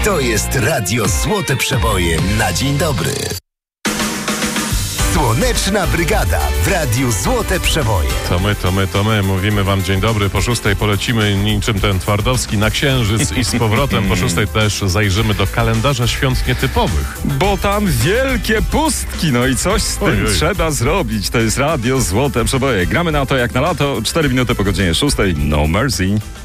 To jest Radio Złote Przeboje na dzień dobry. Słoneczna Brygada w Radiu Złote Przeboje. To my. Mówimy wam dzień dobry. Po 6 polecimy niczym ten Twardowski na Księżyc i z powrotem po 6 też zajrzymy do kalendarza świąt nietypowych. Bo tam wielkie pustki, no i coś z tym trzeba zrobić. To jest Radio Złote Przeboje. Gramy na to jak na lato. 4 minuty po godzinie 6. No Mercy.